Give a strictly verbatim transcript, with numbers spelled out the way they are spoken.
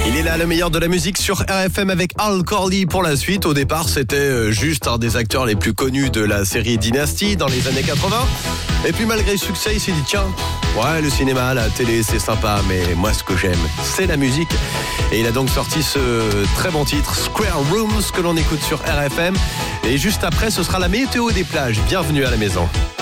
Il est là, le meilleur de la musique sur R F M avec Al Corley pour la suite. Au départ, c'était juste un des acteurs les plus connus de la série Dynasty dans les années quatre-vingts. Et puis malgré le succès, il s'est dit tiens, ouais, le cinéma, la télé, c'est sympa, mais moi ce que j'aime, c'est la musique. Et il a donc sorti ce très bon titre, Square Rooms, que l'on écoute sur R F M. Et juste après, ce sera la météo des plages. Bienvenue à la maison.